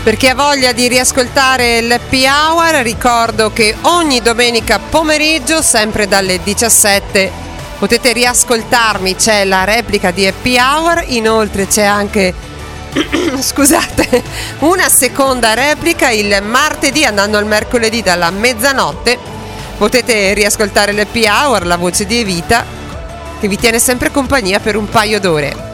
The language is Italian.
Per chi ha voglia di riascoltare l'Happy Hour, ricordo che ogni domenica pomeriggio, sempre dalle 17, potete riascoltarmi, c'è la replica di Happy Hour, inoltre c'è anche, scusate, una seconda replica il martedì andando al mercoledì dalla mezzanotte. Potete riascoltare l'Happy Hour, la voce di Evita, che vi tiene sempre compagnia per un paio d'ore.